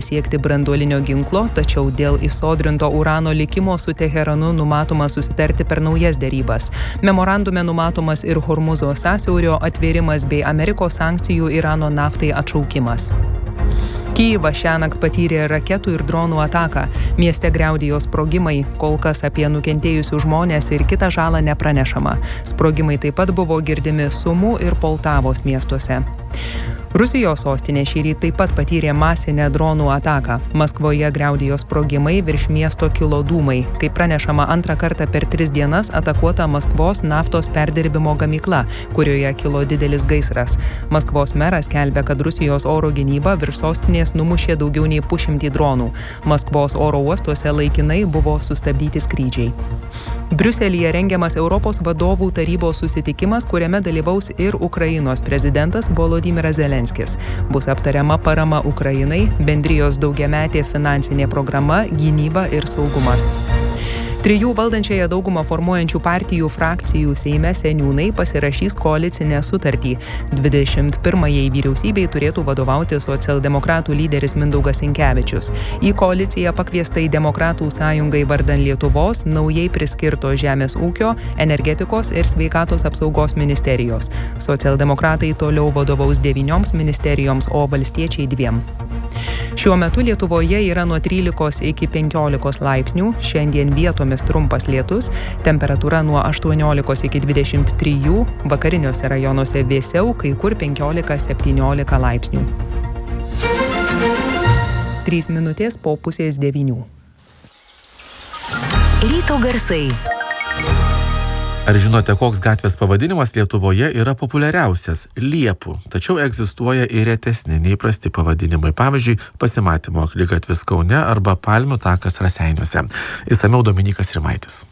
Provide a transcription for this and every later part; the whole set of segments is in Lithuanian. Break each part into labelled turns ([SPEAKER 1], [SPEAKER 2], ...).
[SPEAKER 1] siekti branduolinio ginklo, tačiau dėl įsodrinto urano likimo su Teheranu numatoma susitarti per naujas derybas. Memorandume numatomas ir Hormuzo sąsiaurio atvėrimas bei Amerikos sankcijų Irano naftai atšaukimas. Kyjivas šiąnakt patyrė raketų ir dronų ataką. Mieste griaudėjo sprogimai, kol kas apie nukentėjusius žmones ir kitą žalą nepranešama. Sprogimai taip pat buvo girdimi Sumų ir Poltavos miestuose. Rusijos sostinė šįryt taip pat patyrė masinę dronų ataką. Maskvoje griaudėjo sprogimai, virš miesto kilo dūmai. Kaip pranešama, antrą kartą per 3 dienas atakuota Maskvos naftos perdirbimo gamykla, kurioje kilo didelis gaisras. Maskvos meras skelbia, kad Rusijos oro gynyba virš sostinės numušė daugiau nei 100 dronų. Maskvos oro uostuose laikinai buvo sustabdyti skrydžiai. Briuselyje rengiamas Europos vadovų tarybos susitikimas, kuriame dalyvaus ir Ukrainos prezidentas Volodymyras Zelenskis. Bus aptariama parama Ukrainai, bendrijos daugiametė finansinė programa, gynyba ir saugumas. 3 valdančiąją daugumą formuojančių partijų frakcijų Seime seniūnai pasirašys koalicinę sutartį. 21-ąjai vyriausybei turėtų vadovauti socialdemokratų lyderis Mindaugas Sinkevičius. Į koaliciją pakviestai Demokratų sąjungai vardan Lietuvos naujai priskirto Žemės ūkio, energetikos ir sveikatos apsaugos ministerijos. Socialdemokratai toliau vadovaus 9 ministerijoms, o valstiečiai 2. Šiuo metu Lietuvoje yra nuo 13 iki 15 laipsnių, šiandien vietomis trumpas lietus, temperatūra nuo 18 iki 23, vakariniuose rajonuose vėsiau, kai kur 15-17 laipsnių. 3 minutės po 8:30.
[SPEAKER 2] Ryto garsai.
[SPEAKER 3] Ar žinote, koks gatvės pavadinimas Lietuvoje yra populiariausias? Liepų. Tačiau egzistuoja ir retesni, neįprasti pavadinimai. Pavyzdžiui, Pasimatymo akligatvis Kaune arba Palmių takas Raseiniuose. Išsamiau Dominykas Rimaitis.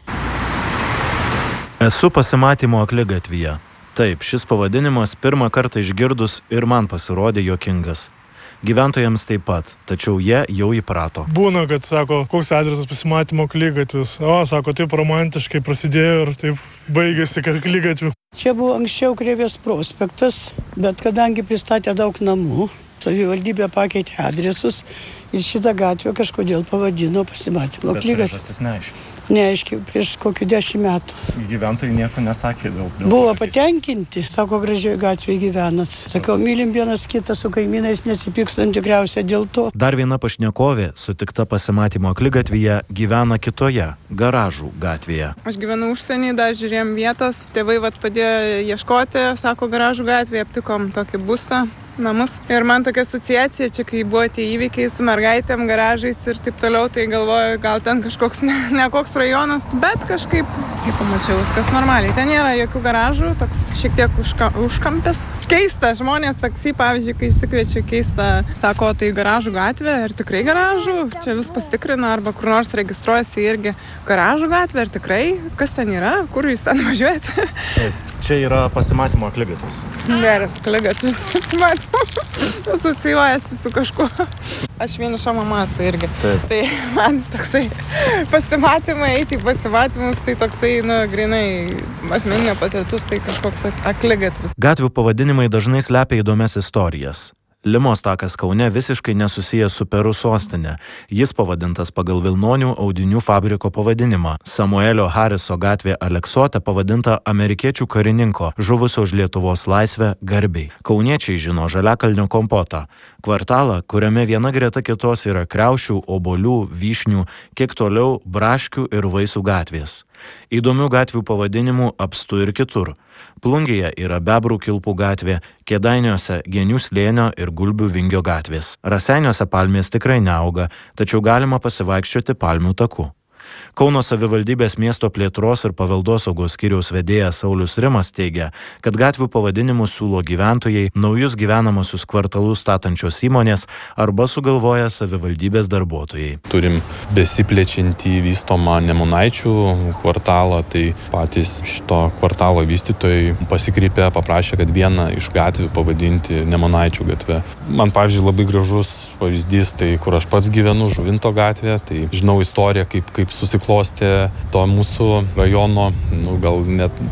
[SPEAKER 4] Esu Pasimatymo akligatvyje. Taip, šis pavadinimas pirmą kartą išgirdus ir man pasirodė juokingas. Gyventojams taip pat, tačiau jie jau įprato.
[SPEAKER 5] Būna, kad sako, koks adresas Pasimatymo akligatvis. O, sako, taip romantiškai prasidėjo ir taip baigėsi akligatviu.
[SPEAKER 6] Čia buvo anksčiau Krėvės prospektas, bet kadangi pristatė daug namų, savivaldybė pakeitė adresus ir šitą gatvę kažkodėl pavadino Pasimatymo akligatviu.
[SPEAKER 7] Bet priežastis neaiški.
[SPEAKER 6] Neaiškiai, prieš kokių 10 metų.
[SPEAKER 7] Gyventojai nieko nesakė daug.
[SPEAKER 6] Buvo patenkinti, sako, gražioj gatvėje gyvenat. Sakau, mylim vienas kitą su kaimynais, nesipykstant tikriausiai dėl to.
[SPEAKER 4] Dar viena pašnekovė, sutikta Pasimatymo akligatvyje, gyvena kitoje, Garažų gatvėje.
[SPEAKER 8] Aš gyvenu užsienį, dar žiūrėjom vietos. Tėvai padėjo ieškoti, sako, Garažų gatvėje, aptikom tokį būstą. Namus. Ir man tokia asociacija, čia kai buvo tie įvykiai su mergaitėm, garažais ir taip toliau, tai galvoju, gal ten kažkoks nekoks rajonas, bet kažkaip, kaip pamačiau, viskas normaliai. Ten nėra jokių garažų, toks šiek tiek užkampis. Keista, žmonės taksi, pavyzdžiui, kai išsikviečiu keista, sako, tai Garažų gatvė, ir tikrai garažų, čia vis pasitikrina, arba kur nors registruojasi irgi Garažų gatvė, ir tikrai, kas ten yra, kur jūs ten važiuojate?
[SPEAKER 7] Taip, čia yra Pasimatymo akligatvis.
[SPEAKER 8] Geras akligatvis, Pasimatymo. Asocijuojasi su kažkuo. Aš vieniša mama esu irgi.
[SPEAKER 7] Taip.
[SPEAKER 8] Tai man toksai pasimatymai, eiti į pasimatymus, tai toksai, grinai asmeninė patirtis, tai kažkoks akligatvis.
[SPEAKER 4] Gatvių pavadinimai dažnai slepia įdomias istorijas. Limos takas Kaune visiškai nesusijęs su Peru sostinė. Jis pavadintas pagal vilnonių audinių fabriko pavadinimą. Samuelio Hariso gatvė Aleksote pavadinta amerikiečių karininko, žuvusio už Lietuvos laisvę garbei. Kauniečiai žino Žaliakalnio kompotą. Kvartalą, kuriame viena greta kitos yra kriaušių, obuolių, vyšnių, kiek toliau braškių ir vaisių gatvės. Įdomių gatvių pavadinimų apstu ir kitur. Plungėje yra Bebrų kilpų gatvė, Kėdainiuose Genių slėnio ir Gulbių Vingio gatvės. Raseiniuose palmės tikrai neauga, tačiau galima pasivaikščioti Palmių taku. Kauno savivaldybės miesto plėtros ir paveldosaugos skyriaus vedėjas Saulius Rimas teigia, kad gatvių pavadinimus siūlo gyventojai, naujus gyvenamosius kvartalus statančios įmonės arba sugalvoja savivaldybės darbuotojai.
[SPEAKER 9] Turim besiplečiantį vystomą Nemunaičių kvartalą, tai patys šito kvartalo vystytojai pasikreipė, paprašė, kad vieną iš gatvių pavadinti Nemunaičių gatvę. Man, pavyzdžiui, labai gražus pavyzdys, tai kur aš pats gyvenu, Žuvinto gatvė, tai žinau istoriją, kaip susiklostė to mūsų rajono, gal net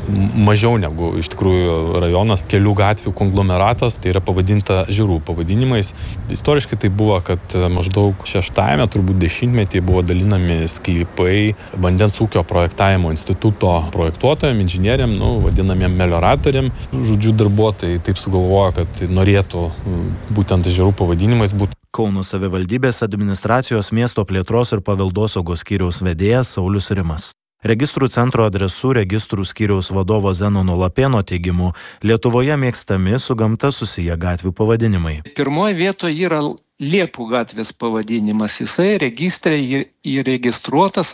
[SPEAKER 9] mažiau negu iš tikrųjų rajonas, kelių gatvių konglomeratas, tai yra pavadinta ežerų pavadinimais. Istoriškai tai buvo, kad maždaug 6-ame, turbūt 10-metyje buvo dalinami sklypai vandens ūkio projektavimo instituto projektuotojam, inžinieriam, vadinamiem melioratoriam. Žodžiu, darbuotojai taip sugalvojo, kad norėtų būtent ežerų pavadinimais būti.
[SPEAKER 4] Kauno savivaldybės administracijos miesto plėtros ir paveldosaugos skyriaus vedėjas Saulius Rimas. Registrų centro adresų registrų skyriaus vadovo Zenono Lapėno teigimu, Lietuvoje mėgstami su gamta susiję gatvių pavadinimai.
[SPEAKER 2] Pirmoje vietoje yra Liepų gatvės pavadinimas. Jisai registre įregistruotas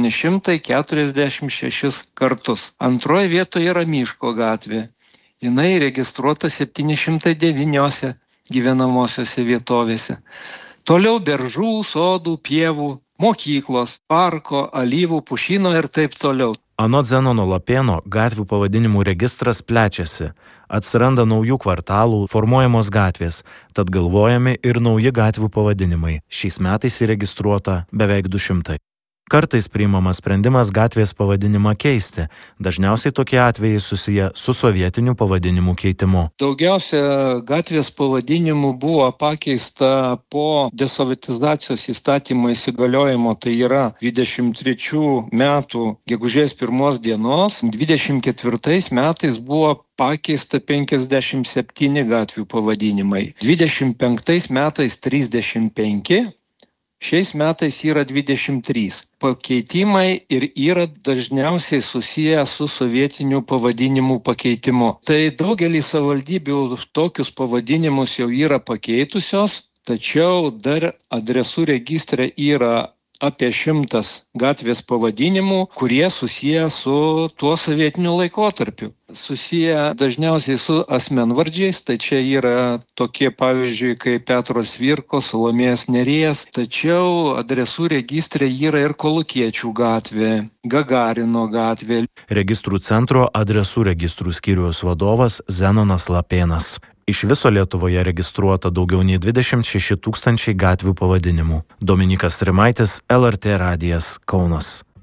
[SPEAKER 2] 846 kartus. Antroje vietoje yra Miško gatvė. Jinai registruota 709 gyvenamosiose vietovėse. Toliau beržų, sodų, pievų, mokyklos, parko, alyvų, pušyno ir taip toliau.
[SPEAKER 4] Anot Zenono Lapėno, gatvių pavadinimų registras plečiasi. Atsiranda naujų kvartalų, formuojamos gatvės, tad galvojami ir nauji gatvių pavadinimai. Šiais metais įregistruota beveik 200. Kartais priimamas sprendimas gatvės pavadinimą keisti. Dažniausiai tokie atvejai susiję su sovietiniu pavadinimų keitimu.
[SPEAKER 2] Daugiausia gatvės pavadinimų buvo pakeista po desovietizacijos įstatymo įsigaliojimo, tai yra 23 metų gegužės 1 dienos. 24 metais buvo pakeista 57 gatvių pavadinimai. 25 metais 35. Šiais metais yra 23. Pakeitimai ir yra dažniausiai susiję su sovietiniu pavadinimų pakeitimu. Tai daugelį savivaldybių tokius pavadinimus jau yra pakeitusios, tačiau dar adresų registre yra apie 100 gatvės pavadinimų, kurie susiję su tuo sovietiniu laikotarpiu. Susiję dažniausiai su asmenvardžiais, tai čia yra tokie pavyzdžiui kaip Petro Cvirkos, Salomėjos Nėries, tačiau adresų registre yra ir Kolūkiečių gatvė, Gagarino gatvė.
[SPEAKER 4] Registrų centro adresų registrų skyriaus vadovas Zenonas Lapėnas. Iš viso Lietuvoje registruota daugiau nei 26 000 gatvių pavadinimų. Dominykas Rimaitis, LRT radijas, Kaunas.